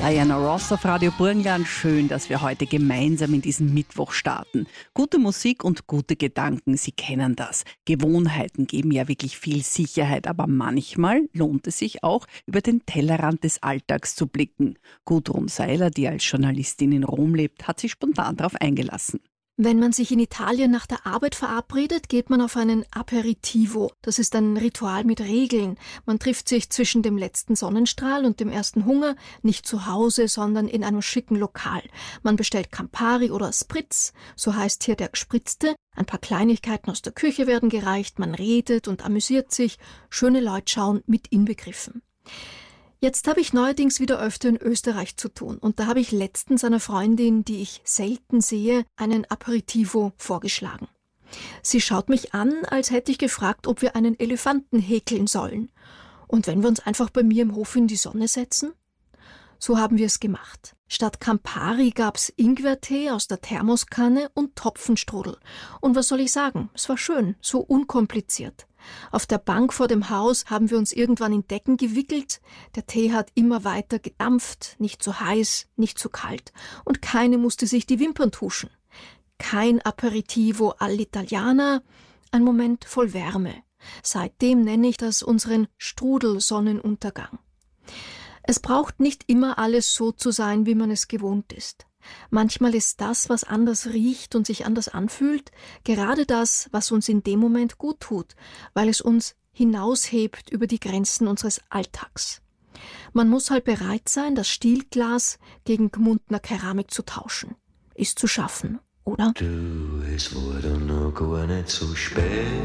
Diana Ross auf Radio Burgenland. Schön, dass wir heute gemeinsam in diesen Mittwoch starten. Gute Musik und gute Gedanken, Sie kennen das. Gewohnheiten geben ja wirklich viel Sicherheit, aber manchmal lohnt es sich auch, über den Tellerrand des Alltags zu blicken. Gudrun Seiler, die als Journalistin in Rom lebt, hat sich spontan darauf eingelassen. Wenn man sich in Italien nach der Arbeit verabredet, geht man auf einen Aperitivo. Das ist ein Ritual mit Regeln. Man trifft sich zwischen dem letzten Sonnenstrahl und dem ersten Hunger, nicht zu Hause, sondern in einem schicken Lokal. Man bestellt Campari oder Spritz, so heißt hier der Gespritzte. Ein paar Kleinigkeiten aus der Küche werden gereicht, man redet und amüsiert sich. Schöne Leute schauen mit inbegriffen. Jetzt habe ich neuerdings wieder öfter in Österreich zu tun und da habe ich letztens einer Freundin, die ich selten sehe, einen Aperitivo vorgeschlagen. Sie schaut mich an, als hätte ich gefragt, ob wir einen Elefanten häkeln sollen. Und wenn wir uns einfach bei mir im Hof in die Sonne setzen? So haben wir es gemacht. Statt Campari gab's Ingwertee aus der Thermoskanne und Topfenstrudel. Und was soll ich sagen? Es war schön, so unkompliziert. Auf der Bank vor dem Haus haben wir uns irgendwann in Decken gewickelt. Der Tee hat immer weiter gedampft, nicht zu heiß, nicht zu kalt. Und keine musste sich die Wimpern tuschen. Kein Aperitivo all'Italiana, ein Moment voll Wärme. Seitdem nenne ich das unseren Strudelsonnenuntergang. Es braucht nicht immer alles so zu sein, wie man es gewohnt ist. Manchmal ist das, was anders riecht und sich anders anfühlt, gerade das, was uns in dem Moment gut tut, weil es uns hinaushebt über die Grenzen unseres Alltags. Man muss halt bereit sein, das Stielglas gegen Gmundner Keramik zu tauschen. Ist zu schaffen, oder? Du, es wurde noch gar nicht so spät.